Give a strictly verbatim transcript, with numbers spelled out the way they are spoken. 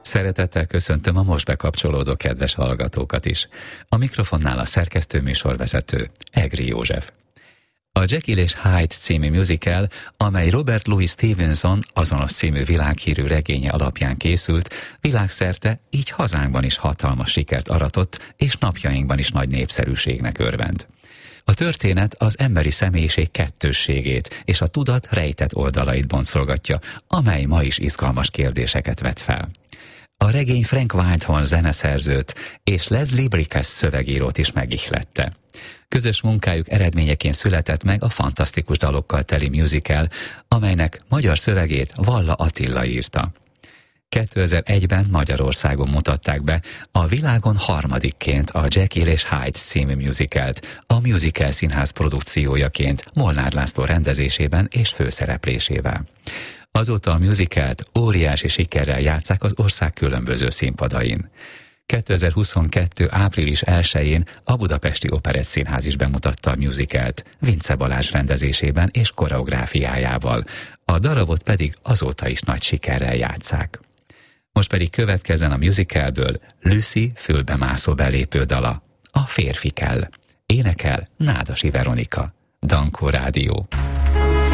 Szeretettel köszöntöm a most bekapcsolódó kedves hallgatókat is. A mikrofonnál a szerkesztő műsorvezető, Egri József. A Jekyll és Hyde című musical, amely Robert Louis Stevenson azonos című világhírű regénye alapján készült, világszerte, így hazánkban is hatalmas sikert aratott, és napjainkban is nagy népszerűségnek örvend. A történet az emberi személyiség kettősségét és a tudat rejtett oldalait boncolgatja, amely ma is izgalmas kérdéseket vet fel. A regény Frank Whitehorn zeneszerzőt és Leslie Bricusse szövegírót is megihlette. Közös munkájuk eredményeként született meg a fantasztikus dalokkal teli musical, amelynek magyar szövegét Valla Attila írta. kétezer-egyben Magyarországon mutatták be a világon harmadikként a Jekyll és Hyde című musicalt, a Musical Színház produkciójaként Molnár László rendezésében és főszereplésével. Azóta a musicalt óriási sikerrel játsszák az ország különböző színpadain. kétezer-huszonkettő április elsején a Budapesti Operettszínház is bemutatta a musicalt, Vince Balázs rendezésében és koreográfiájával, a darabot pedig azóta is nagy sikerrel játsszák. Most pedig következzen a musicalből Lucy fülbemászó belépő dala, A férfi kell. Énekel Nádasi Veronika. Dankó Rádió.